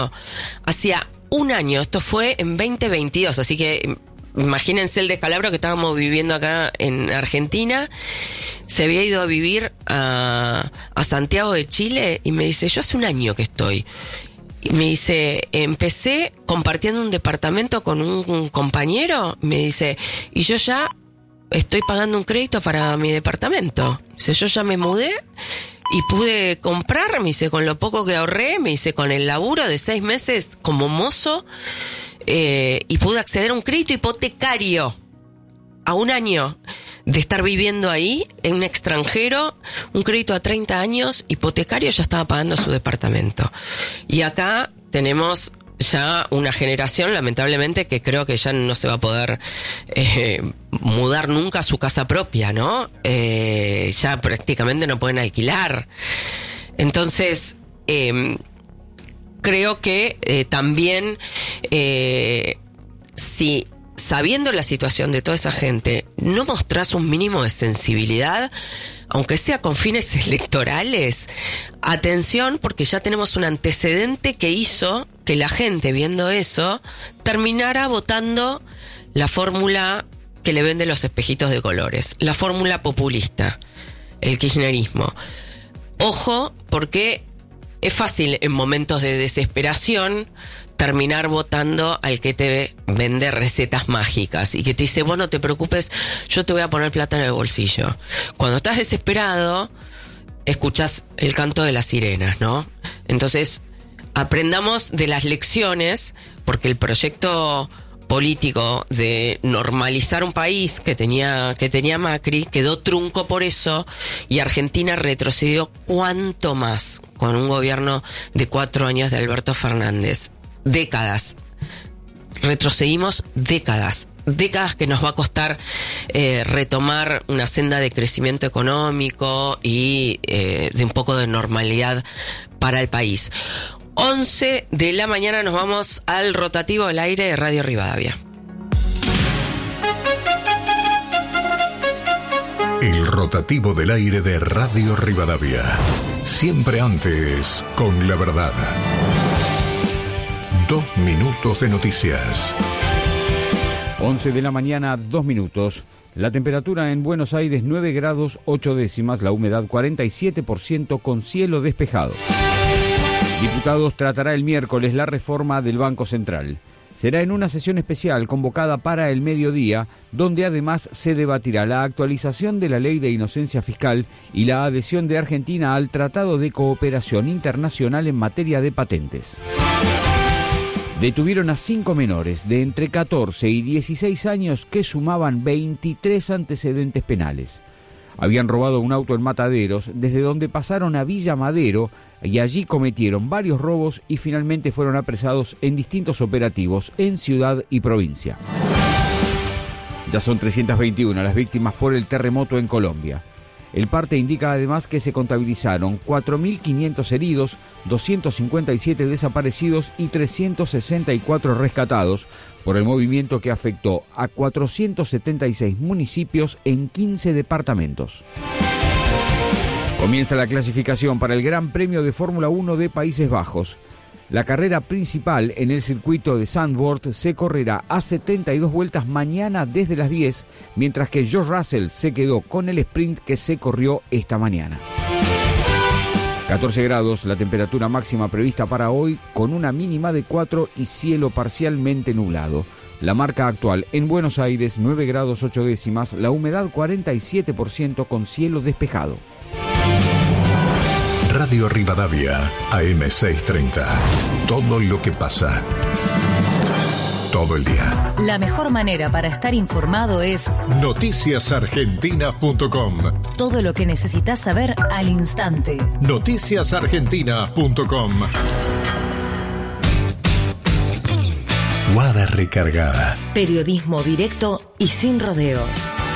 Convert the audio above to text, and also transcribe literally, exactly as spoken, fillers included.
Hacía un año, esto fue en veinte veintidós, así que imagínense el descalabro que estábamos viviendo acá en Argentina. Se había ido a vivir a, a Santiago de Chile y me dice, yo hace un año que estoy. Y me dice, empecé compartiendo un departamento con un, un compañero, me dice, y yo ya estoy pagando un crédito para mi departamento. Dice, yo ya me mudé y pude comprar, me dice, con lo poco que ahorré, me dice, con el laburo de seis meses como mozo, eh, y pude acceder a un crédito hipotecario a un año de estar viviendo ahí, en un extranjero, un crédito a treinta años, hipotecario, ya estaba pagando su departamento. Y acá tenemos ya una generación, lamentablemente, que creo que ya no se va a poder eh, mudar nunca a su casa propia, ¿no? Eh, ya prácticamente no pueden alquilar. Entonces, eh, creo que eh, también, eh, si sabiendo la situación de toda esa gente, no mostrás un mínimo de sensibilidad, aunque sea con fines electorales, atención, porque ya tenemos un antecedente que hizo que la gente, viendo eso, terminara votando la fórmula que le vende los espejitos de colores, la fórmula populista, el kirchnerismo. Ojo, porque es fácil en momentos de desesperación terminar votando al que te vende recetas mágicas y que te dice, vos no te preocupes, yo te voy a poner plata en el bolsillo. Cuando estás desesperado, escuchás el canto de las sirenas, ¿no? Entonces, aprendamos de las lecciones, porque el proyecto político de normalizar un país que tenía, que tenía Macri quedó trunco por eso, y Argentina retrocedió cuánto más con un gobierno de cuatro años de Alberto Fernández. Décadas. Retrocedimos décadas. Décadas que nos va a costar eh, retomar una senda de crecimiento económico y eh, de un poco de normalidad para el país. once de la mañana nos vamos al rotativo del aire de Radio Rivadavia. El rotativo del aire de Radio Rivadavia. Siempre antes con la verdad. Dos minutos de noticias. once de la mañana, dos minutos. La temperatura en Buenos Aires nueve grados ocho décimas, la humedad cuarenta y siete por ciento con cielo despejado. Diputados tratará el miércoles la reforma del Banco Central. Será en una sesión especial convocada para el mediodía, donde además se debatirá la actualización de la Ley de Inocencia Fiscal y la adhesión de Argentina al Tratado de Cooperación Internacional en materia de patentes. Detuvieron a cinco menores de entre catorce y dieciséis años que sumaban veintitrés antecedentes penales. Habían robado un auto en Mataderos, desde donde pasaron a Villa Madero y allí cometieron varios robos y finalmente fueron apresados en distintos operativos en ciudad y provincia. Ya son trescientas veintiuna las víctimas por el terremoto en Colombia. El parte indica además que se contabilizaron cuatro mil quinientos heridos, doscientos cincuenta y siete desaparecidos y trescientos sesenta y cuatro rescatados por el movimiento que afectó a cuatrocientos setenta y seis municipios en quince departamentos. Comienza la clasificación para el Gran Premio de Fórmula uno de Países Bajos. La carrera principal en el circuito de Zandvoort se correrá a setenta y dos vueltas mañana desde las diez, mientras que George Russell se quedó con el sprint que se corrió esta mañana. catorce grados la temperatura máxima prevista para hoy, con una mínima de cuatro y cielo parcialmente nublado. La marca actual en Buenos Aires, nueve grados ocho décimas, la humedad cuarenta y siete por ciento con cielo despejado. Radio Rivadavia, A M seiscientos treinta. Todo lo que pasa. Todo el día. La mejor manera para estar informado es noticias argentina punto com. Todo lo que necesitas saber al instante. noticias argentina punto com. Guada recargada. Periodismo directo y sin rodeos.